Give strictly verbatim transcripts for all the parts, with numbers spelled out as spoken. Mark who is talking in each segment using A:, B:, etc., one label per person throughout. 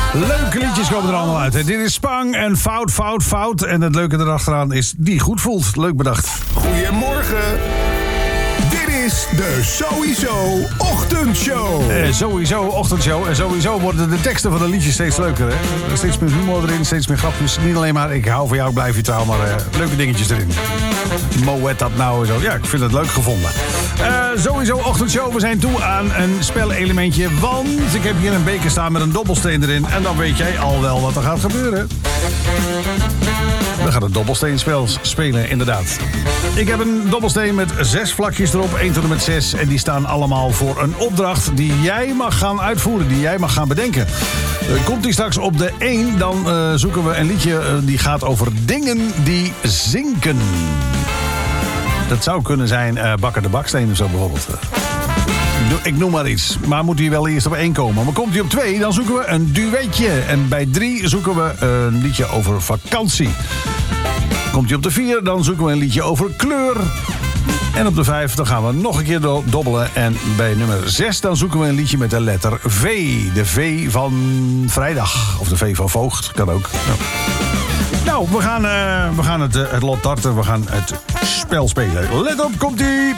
A: Leuke liedjes komen er allemaal uit. Hè. Dit is Spang en Fout, Fout, Fout. En het leuke erachteraan is die goed voelt. Leuk bedacht.
B: Goedemorgen. Dit is de Sowieso Ochtendshow.
A: Eh, sowieso ochtendshow. En sowieso worden de teksten van de liedjes steeds leuker. Hè? Er is steeds meer humor erin, steeds meer grapjes. Niet alleen maar ik hou van jou, blijf je trouw, maar uh, leuke dingetjes erin. Moet dat nou en zo. Ja, ik vind het leuk gevonden. Uh, sowieso ochtendshow. We zijn toe aan een spelelementje. Want ik heb hier een beker staan met een dobbelsteen erin. En dan weet jij al wel wat er gaat gebeuren. We gaan een dobbelsteenspel spelen, inderdaad. Ik heb een dobbelsteen met zes vlakjes erop, één tot en met zes. En die staan allemaal voor een opdracht die jij mag gaan uitvoeren, die jij mag gaan bedenken. Uh, komt die straks op de één, dan uh, zoeken we een liedje uh, die gaat over dingen die zinken. Dat zou kunnen zijn uh, Bakker de Baksteen of zo bijvoorbeeld. Ik noem maar iets. Maar moet hij wel eerst op één komen. Maar komt hij op twee, dan zoeken we een duetje. En bij drie zoeken we een liedje over vakantie. Komt hij op de vier, dan zoeken we een liedje over kleur. En op de vijf, dan gaan we nog een keer do- dobbelen. En bij nummer zes, dan zoeken we een liedje met de letter V. De V van vrijdag. Of de V van voogd, kan ook. Nou, nou we gaan, uh, we gaan het, uh, het lot tarten. We gaan het spel spelen. Let op, komt-ie!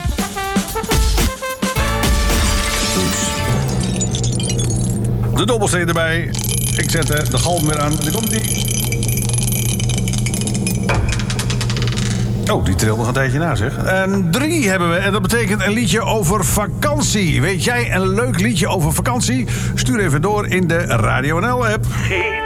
A: De dobbelsteen erbij. Ik zet de galm weer aan. Daar komt die. Oh, die trilt nog een tijdje na, zeg. En drie hebben we. En dat betekent een liedje over vakantie. Weet jij een leuk liedje over vakantie? Stuur even door in de Radio N L-app.